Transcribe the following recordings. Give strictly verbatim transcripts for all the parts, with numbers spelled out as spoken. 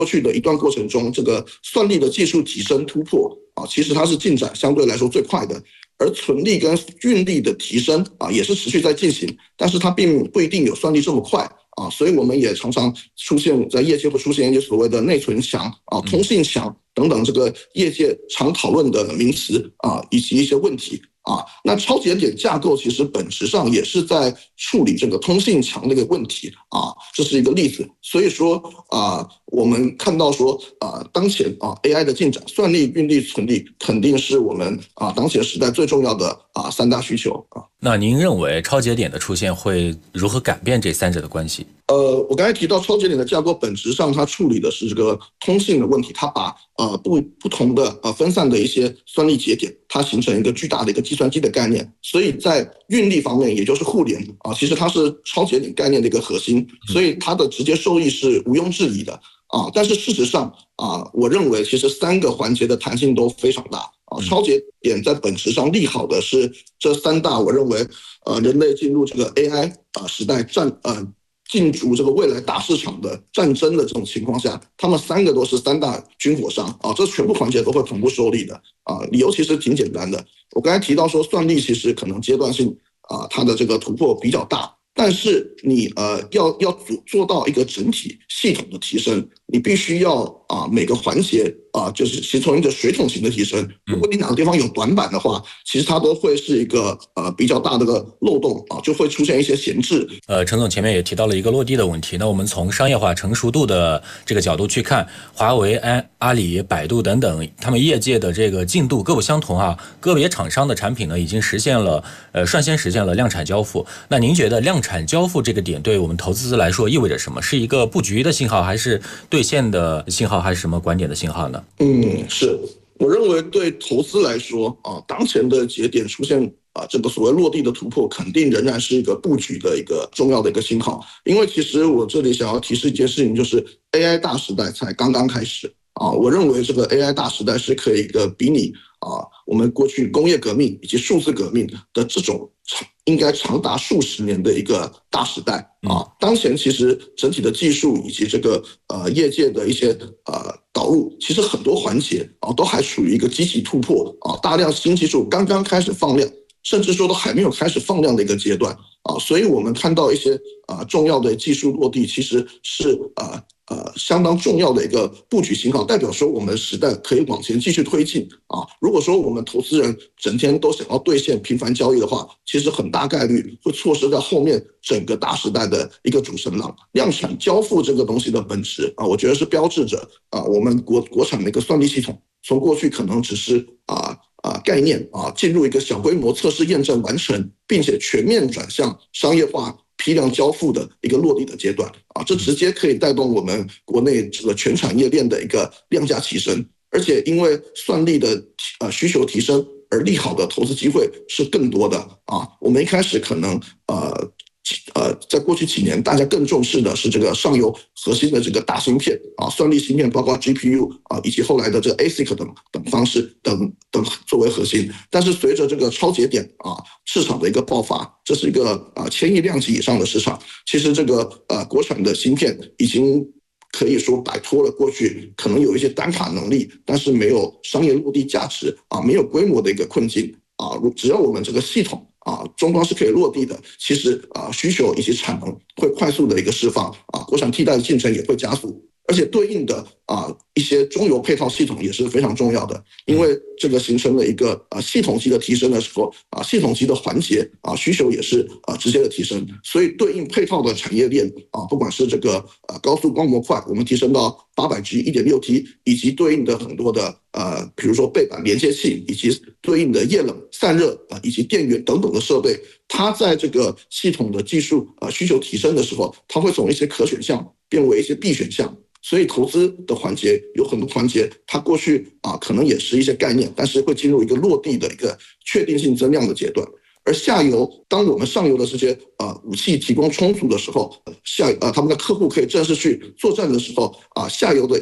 去的一段过程中，这个算力的技术提升突破啊，其实它是进展相对来说最快的。而存力跟运力的提升啊，也是持续在进行，但是它并不一定有算力这么快啊，所以我们也常常出现在业界会出现一些所谓的内存墙啊、通信墙等等这个业界常讨论的名词啊，以及一些问题。啊，那超节点架构其实本质上也是在处理这个通信墙的一个问题啊，这是一个例子。所以说啊，我们看到说啊，当前啊 A I 的进展，算力、运力、存力肯定是我们啊当前时代最重要的啊三大需求啊。 那您认为超节点的出现会如何改变这三者的关系？ 呃，我刚才提到超节点的架构，本质上它处理的是这个通信的问题，它把呃不不同的呃分散的一些算力节点，它形成一个巨大的一个计算机的概念。所以在运力方面，也就是互联啊，其实它是超节点概念的一个核心，所以它的直接受益是毋庸置疑的啊。但是事实上啊，我认为其实三个环节的弹性都非常大啊。超节点在本质上利好的是这三大，我认为呃人类进入这个 A I 啊时代战呃。进入这个未来大市场的战争的这种情况下，他们三个都是三大军火商啊，这全部环节都会同步受力的啊。理由其实挺简单的，我刚才提到说算力其实可能阶段性啊，它的这个突破比较大，但是你呃要要做做到一个整体系统的提升，你必须要啊每个环节啊就是形成一个水桶型的提升。如果你哪个地方有短板的话，其实它都会是一个呃比较大的个漏洞啊，就会出现一些闲置。 呃，陈总前面也提到了一个落地的问题，那我们从商业化成熟度的这个角度去看，华为、安、阿里、百度等等，他们业界的这个进度各不相同啊，个别厂商的产品呢已经实现了呃率先实现了量产交付。那您觉得量产交付这个点对我们投资者来说意味着什么？是一个布局的信号，还是兑现的信号，还是什么观点的信号呢？ 嗯，是，我认为对投资来说啊，当前的节点出现啊这个所谓落地的突破，肯定仍然是一个布局的一个重要的一个信号。因为其实我这里想要提示一件事情，就是 A I 大时代才刚刚开始啊。我认为这个 A I 大时代是可以一个比拟啊我们过去工业革命以及数字革命的这种应该长达数十年的一个大时代啊。当前其实整体的技术以及这个呃业界的一些呃导入，其实很多环节啊都还处于一个积极突破啊，大量新技术刚刚开始放量，甚至说都还没有开始放量的一个阶段啊。所以我们看到一些啊重要的技术落地，其实是呃呃相当重要的一个布局信号，代表说我们时代可以往前继续推进啊。如果说我们投资人整天都想要兑现频繁交易的话，其实很大概率会错失在后面整个大时代的一个主升浪。量产交付这个东西的本质啊，我觉得是标志着啊我们国国产的一个算力系统，从过去可能只是啊啊概念啊进入一个小规模测试验证完成，并且全面转向商业化批量交付的一个落地的阶段啊，这直接可以带动我们国内这个全产业链的一个量价提升，而且因为算力的呃需求提升而利好的投资机会是更多的啊。我们一开始可能呃呃，在过去几年，大家更重视的是这个上游核心的这个大芯片啊，算力芯片，包括 G P U 啊，以及后来的这个 A S I C 等等方式等等作为核心。但是随着这个超节点啊市场的一个爆发，这是一个啊千亿量级以上的市场，其实这个呃国产的芯片已经可以说摆脱了过去可能有一些单卡能力，但是没有商业落地价值啊，没有规模的一个困境啊。只要我们这个系统啊，终端是可以落地的，其实啊，需求以及产能会快速的一个释放啊，国产替代的进程也会加速，而且对应的啊一些中游配套系统也是非常重要的，因为这个形成了一个啊系统级的提升的时候啊，系统级的环节啊需求也是啊直接的提升，所以对应配套的产业链啊，不管是这个呃高速光模块，我们提升到八百 G、一点六 T， 以及对应的很多的呃，比如说背板连接器，以及对应的液冷散热啊，以及电源等等的设备，它在这个系统的技术啊需求提升的时候，它会从一些可选项变为一些必选项。所以投资的环节有很多环节，它过去啊可能也是一些概念，但是会进入一个落地的一个确定性增量的阶段。而下游，当我们上游的这些呃武器提供充足的时候，下呃他们的客户可以正式去作战的时候啊，下游的一些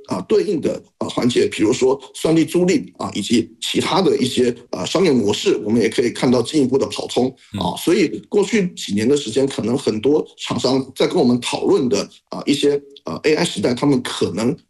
啊对应的啊环节，比如说算力租赁啊，以及其他的一些啊商业模式，我们也可以看到进一步的跑通啊。所以过去几年的时间，可能很多厂商在跟我们讨论的啊一些呃 A I 时代，他们可能